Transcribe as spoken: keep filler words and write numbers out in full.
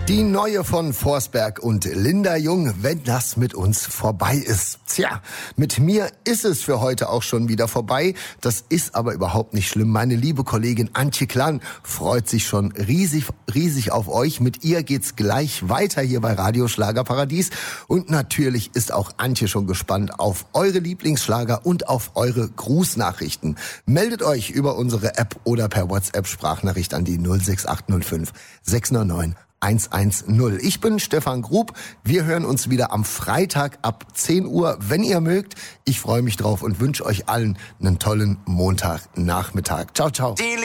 Die neue von Forsberg und Linda Jung, wenn das mit uns vorbei ist. Tja, mit mir ist es für heute auch schon wieder vorbei. Das ist aber überhaupt nicht schlimm. Meine liebe Kollegin Antje Klan freut sich schon riesig, riesig auf euch. Mit ihr geht's gleich weiter hier bei Radio Schlagerparadies. Und natürlich ist auch Antje schon gespannt auf eure Lieblingsschlager und auf eure Grußnachrichten. Meldet euch über unsere App oder per WhatsApp-Sprachnachricht an die null sechs acht null fünf sechs neun neun eins eins null. Ich bin Stefan Grub. Wir hören uns wieder am Freitag ab zehn Uhr, wenn ihr mögt. Ich freue mich drauf und wünsche euch allen einen tollen Montagnachmittag. Ciao, ciao.